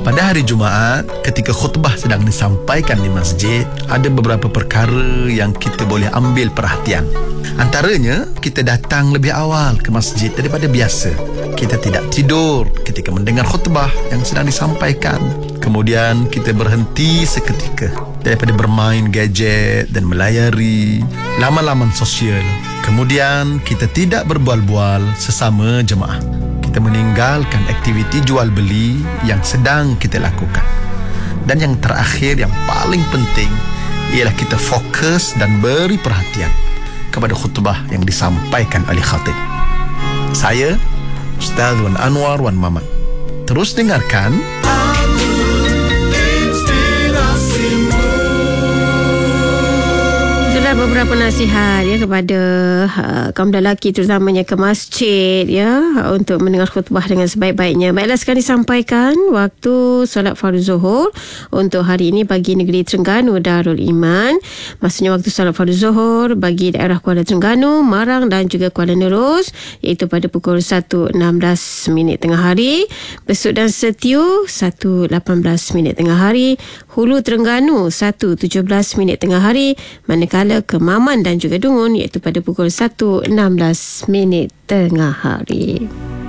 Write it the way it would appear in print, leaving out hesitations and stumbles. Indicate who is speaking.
Speaker 1: Pada hari Jumaat, ketika khutbah sedang disampaikan di masjid, ada beberapa perkara yang kita boleh ambil perhatian. Antaranya, kita datang lebih awal ke masjid daripada biasa. Kita tidak tidur ketika mendengar khutbah yang sedang disampaikan. Kemudian kita berhenti seketika daripada bermain gadget dan melayari laman-laman sosial. Kemudian kita tidak berbual-bual sesama jemaah. Kita meninggalkan aktiviti jual beli yang sedang kita lakukan. Dan yang terakhir, yang paling penting, ialah kita fokus dan beri perhatian kepada khutbah yang disampaikan oleh khatib. Saya, Ustaz Wan Anwar Wan Mamat. Terus dengarkan
Speaker 2: beberapa nasihat ya kepada kaum lelaki, terutamanya ke masjid ya, untuk mendengar khutbah dengan sebaik-baiknya. Baiklah, sekarang disampaikan waktu solat fardu zuhur untuk hari ini bagi negeri Terengganu Darul Iman. Maksudnya waktu solat fardu zuhur bagi daerah Kuala Terengganu, Marang dan juga Kuala Nerus, iaitu pada pukul 1.16 tengah hari. Besut dan Setiu 1.18 tengah hari. Hulu Terengganu 1.17 tengah hari. Manakala ke Maman dan juga Dungun iaitu pada pukul 1.16 tengah hari.